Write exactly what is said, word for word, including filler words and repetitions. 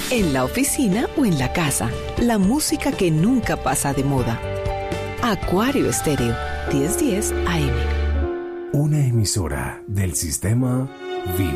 en la oficina o en la casa. La música que nunca pasa de moda. Acuario Estéreo, diez diez A M. Una emisora del sistema Vive.